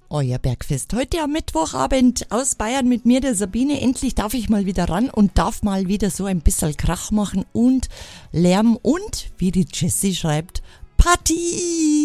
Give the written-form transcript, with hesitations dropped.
Euer Bergfest. Heute am Mittwochabend aus Bayern mit mir, der Sabine. Endlich darf ich mal wieder ran und darf mal wieder so ein bisschen Krach machen und Lärm und, wie die Jessie schreibt, Party!